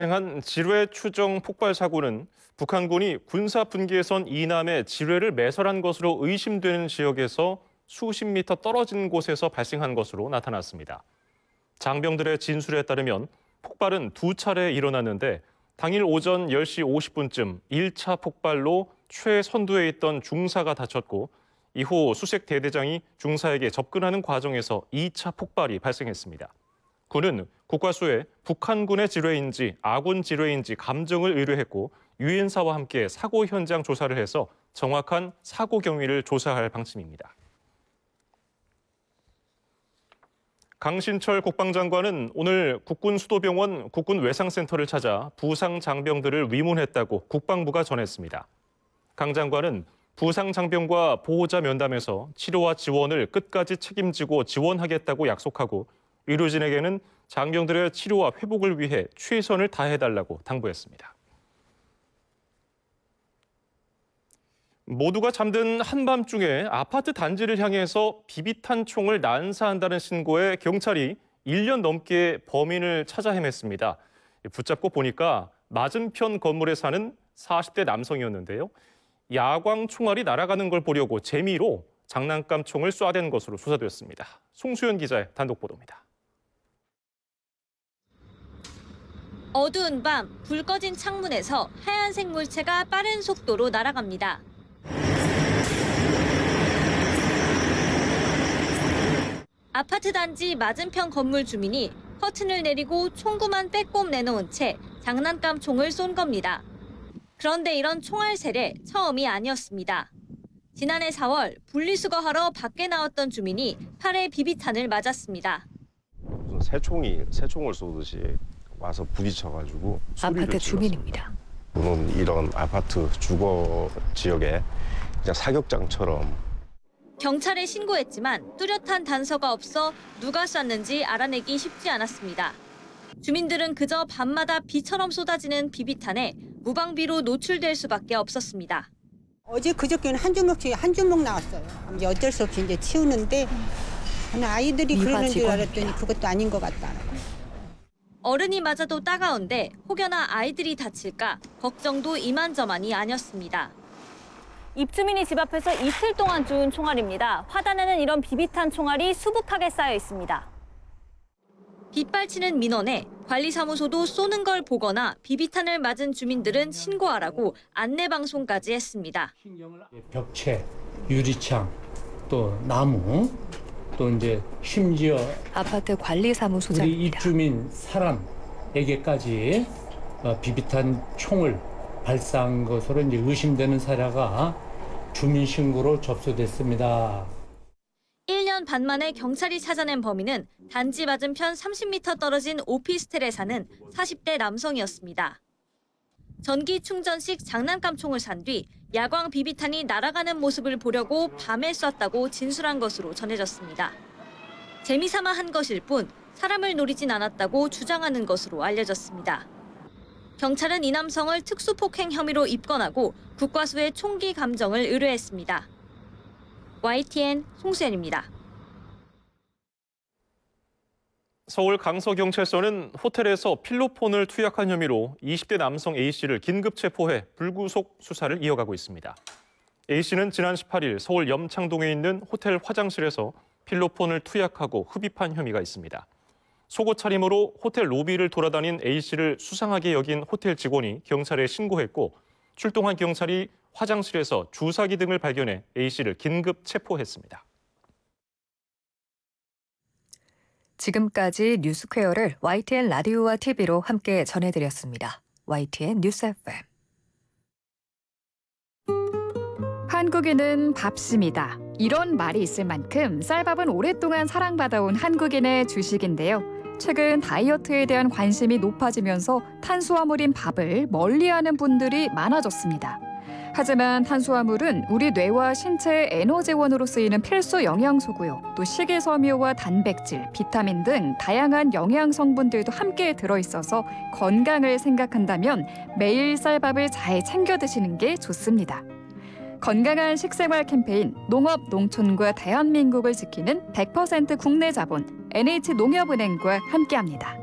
발생한 지뢰 추정 폭발 사고는 북한군이 군사 분계선 이남에 지뢰를 매설한 것으로 의심되는 지역에서 수십 미터 떨어진 곳에서 발생한 것으로 나타났습니다. 장병들의 진술에 따르면 폭발은 두 차례 일어났는데 당일 오전 10시 50분쯤 1차 폭발로 최선두에 있던 중사가 다쳤고 이후 수색 대대장이 중사에게 접근하는 과정에서 2차 폭발이 발생했습니다. 군은 국과수에 북한군의 지뢰인지 아군 지뢰인지 감정을 의뢰했고 유엔사와 함께 사고 현장 조사를 해서 정확한 사고 경위를 조사할 방침입니다. 강신철 국방장관은 오늘 국군수도병원 국군외상센터를 찾아 부상 장병들을 위문했다고 국방부가 전했습니다. 강 장관은 부상 장병과 보호자 면담에서 치료와 지원을 끝까지 책임지고 지원하겠다고 약속하고 의료진에게는 장병들의 치료와 회복을 위해 최선을 다해달라고 당부했습니다. 모두가 잠든 한밤중에 아파트 단지를 향해서 비비탄 총을 난사한다는 신고에 경찰이 1년 넘게 범인을 찾아 헤맸습니다. 붙잡고 보니까 맞은편 건물에 사는 40대 남성이었는데요. 야광 총알이 날아가는 걸 보려고 재미로 장난감 총을 쏴댄 것으로 조사됐습니다. 송수연 기자의 단독 보도입니다. 어두운 밤, 불 꺼진 창문에서 하얀색 물체가 빠른 속도로 날아갑니다. 아파트 단지 맞은편 건물 주민이 커튼을 내리고 총구만 빼꼼 내놓은 채 장난감 총을 쏜 겁니다. 그런데 이런 총알 세례 처음이 아니었습니다. 지난해 4월 분리수거하러 밖에 나왔던 주민이 팔에 비비탄을 맞았습니다. 무슨 새총을 쏘듯이 와서 부딪혀가지고 아파트 주민입니다. 저는 이런 아파트 주거 지역에 그냥 사격장처럼. 경찰에 신고했지만 뚜렷한 단서가 없어 누가 쐈는지 알아내기 쉽지 않았습니다. 주민들은 그저 밤마다 비처럼 쏟아지는 비비탄에 무방비로 노출될 수밖에 없었습니다. 어제 그저께는 한 주먹 나왔어요. 이제 어쩔 수 없이 이제 치우는데 아이들이 그러는 줄 알았더니 그것도 아닌 것 같다. 어른이 맞아도 따가운데 혹여나 아이들이 다칠까 걱정도 이만저만이 아니었습니다. 입주민이 집 앞에서 이틀 동안 주운 총알입니다. 화단에는 이런 비비탄 총알이 수북하게 쌓여 있습니다. 빗발치는 민원에 관리사무소도 쏘는 걸 보거나 비비탄을 맞은 주민들은 신고하라고 안내방송까지 했습니다. 벽체, 유리창, 또 나무, 또 이제 심지어 아파트 관리사무소장입니다. 우리 입주민 사람에게까지 비비탄 총을 발사한 것으로 이제 의심되는 사례가 주민 신고로 접수됐습니다. 1년 반 만에 경찰이 찾아낸 범인은 단지 맞은편 30m 떨어진 오피스텔에 사는 40대 남성이었습니다. 전기 충전식 장난감 총을 산 뒤 야광 비비탄이 날아가는 모습을 보려고 밤에 쐈다고 진술한 것으로 전해졌습니다. 재미삼아 한 것일 뿐 사람을 노리진 않았다고 주장하는 것으로 알려졌습니다. 경찰은 이 남성을 특수폭행 혐의로 입건하고 국과수에 총기 감정을 의뢰했습니다. YTN 송수연입니다. 서울 강서경찰서는 호텔에서 필로폰을 투약한 혐의로 20대 남성 A씨를 긴급 체포해 불구속 수사를 이어가고 있습니다. A씨는 지난 18일 서울 염창동에 있는 호텔 화장실에서 필로폰을 투약하고 흡입한 혐의가 있습니다. 속옷 차림으로 호텔 로비를 돌아다닌 A씨를 수상하게 여긴 호텔 직원이 경찰에 신고했고 출동한 경찰이 화장실에서 주사기 등을 발견해 A씨를 긴급 체포했습니다. 지금까지 뉴스퀘어를 YTN 라디오와 TV로 함께 전해드렸습니다. YTN 뉴스 FM. 한국인은 밥심이다. 이런 말이 있을 만큼 쌀밥은 오랫동안 사랑받아온 한국인의 주식인데요. 최근 다이어트에 대한 관심이 높아지면서 탄수화물인 밥을 멀리하는 분들이 많아졌습니다. 하지만 탄수화물은 우리 뇌와 신체의 에너지원으로 쓰이는 필수 영양소고요. 또 식이섬유와 단백질, 비타민 등 다양한 영양 성분들도 함께 들어있어서 건강을 생각한다면 매일 쌀밥을 잘 챙겨 드시는 게 좋습니다. 건강한 식생활 캠페인 농업, 농촌과 대한민국을 지키는 100% 국내 자본 NH농협은행과 함께합니다.